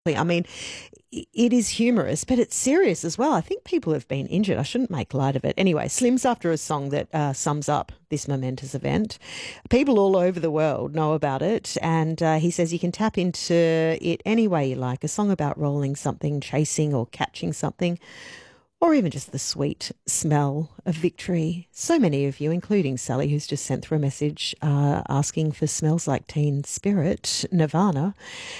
I mean, it is humorous, but it's serious as well. I think people have been injured. I shouldn't make light of it. Anyway, Slim's after a song that sums up this momentous event. People all over the world know about it, and he says you can tap into it any way you like. A song about rolling something, chasing or catching something, or even just the sweet smell of victory. So many of you, including Sally, who's just sent through a message asking for Smells Like Teen Spirit, Nirvana.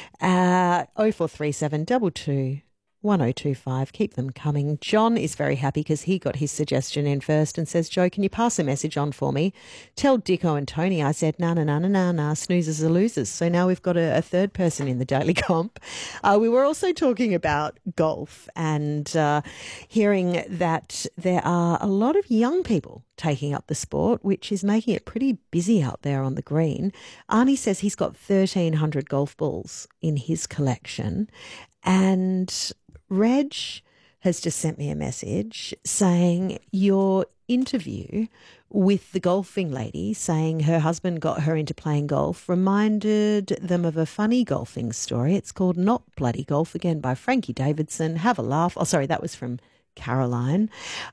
0437 22 1025. Keep them coming. John is very happy because he got his suggestion in first and says, Joe, can you pass a message on for me? Tell Dicko and Tony I said, nah, snoozers are losers. So now we've got a third person in the daily comp. We were also talking about golf and hearing that there are a lot of young people taking up the sport, which is making it pretty busy out there on the green. Arnie says he's got 1,300 golf balls in his collection, and Reg has just sent me a message saying your interview with the golfing lady saying her husband got her into playing golf reminded them of a funny golfing story. It's called Not Bloody Golf, again by Frankie Davidson. Have a laugh. Oh, sorry, that was from Caroline.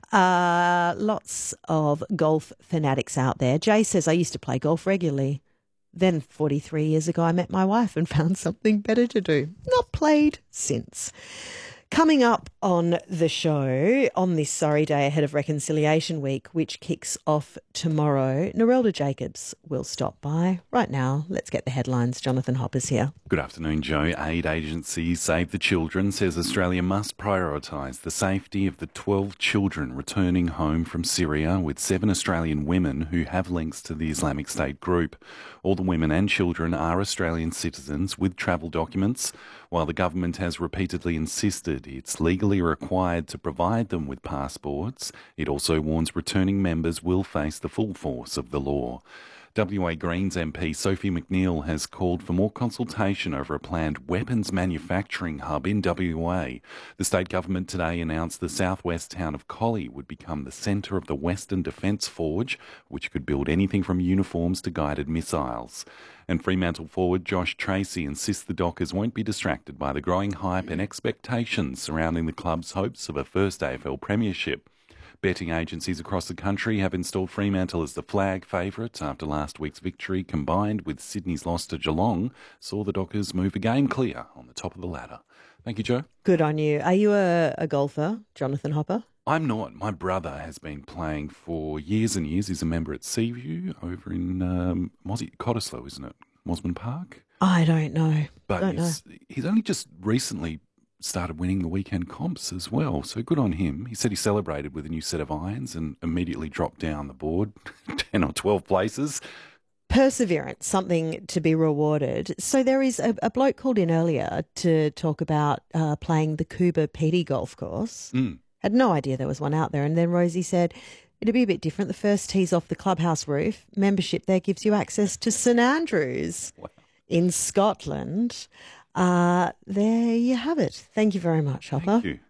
Lots of golf fanatics out there. Jay says, I used to play golf regularly. Then 43 years ago, I met my wife and found something better to do. Not played since. Coming up on the show on this sorry day ahead of Reconciliation Week, which kicks off tomorrow, Narelda Jacobs will stop by. Right now, let's get the headlines. Jonathan Hopper's here. Good afternoon, Joe. Aid agency Save the Children says Australia must prioritise the safety of the 12 children returning home from Syria, with 7 Australian women who have links to the Islamic State group. All the women and children are Australian citizens with travel documents, while the government has repeatedly insisted it's legally required to provide them with passports. It also warns returning members will face the full force of the law. WA Greens MP Sophie McNeil has called for more consultation over a planned weapons manufacturing hub in WA. The state government today announced the southwest town of Collie would become the centre of the Western Defence Forge, which could build anything from uniforms to guided missiles. And Fremantle forward Josh Tracy insists the Dockers won't be distracted by the growing hype and expectations surrounding the club's hopes of a first AFL premiership. Betting agencies across the country have installed Fremantle as the flag favourite after last week's victory, combined with Sydney's loss to Geelong, saw the Dockers move a game clear on the top of the ladder. Thank you, Joe. Good on you. Are you a golfer, Jonathan Hopper? I'm not. My brother has been playing for years and years. He's a member at Seaview over in Cottesloe, isn't it? Mosman Park? I don't know. But he's only just recently started winning the weekend comps as well, so good on him. He said he celebrated with a new set of irons and immediately dropped down the board 10 or 12 places. Perseverance, something to be rewarded. So there is a bloke called in earlier to talk about playing the Coober Petey golf course. Had no idea there was one out there, and then Rosie said it'd be a bit different. The first tee's off the clubhouse roof. Membership there gives you access to St Andrews in Scotland. There you have it. Thank you very much, Hopper. Thank you.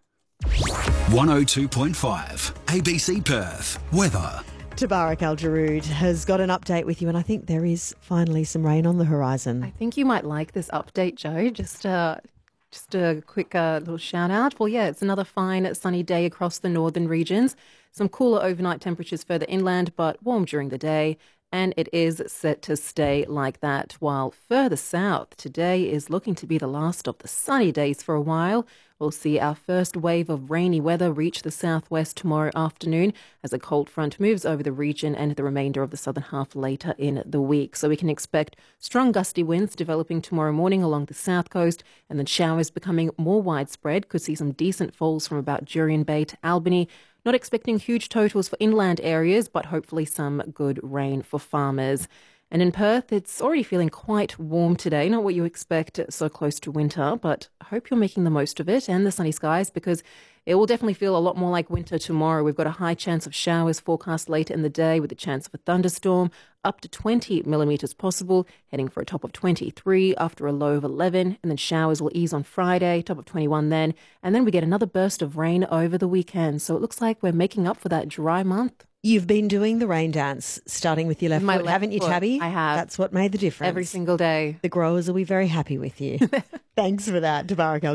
102.5 ABC Perth. Weather. Tabarak Al-Jarood has got an update with you, and I think there is finally some rain on the horizon. I think you might like this update, Joe. Just a quick little shout out. Well, yeah, it's another fine sunny day across the northern regions. Some cooler overnight temperatures further inland, but warm during the day. And it is set to stay like that, while further south, today is looking to be the last of the sunny days for a while. We'll see our first wave of rainy weather reach the southwest tomorrow afternoon as a cold front moves over the region and the remainder of the southern half later in the week. So we can expect strong gusty winds developing tomorrow morning along the south coast, and then showers becoming more widespread. Could see some decent falls from about Jurien Bay to Albany. Not expecting huge totals for inland areas, but hopefully some good rain for farmers. And in Perth, it's already feeling quite warm today. Not what you expect so close to winter, but I hope you're making the most of it and the sunny skies, because it will definitely feel a lot more like winter tomorrow. We've got a high chance of showers forecast later in the day with a chance of a thunderstorm, up to 20 millimetres possible, heading for a top of 23 after a low of 11, and then showers will ease on Friday, top of 21 then, and then we get another burst of rain over the weekend. So it looks like we're making up for that dry month. You've been doing the rain dance, starting with your left foot, haven't you, Tabby? I have. That's what made the difference. Every single day. The growers will be very happy with you. Thanks for that, Tabarak.